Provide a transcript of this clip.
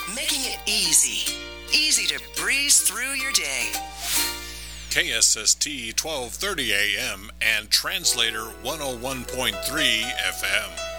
making it easy. Easy to breeze through your day. KSST 1230 AM and Translator 101.3 FM.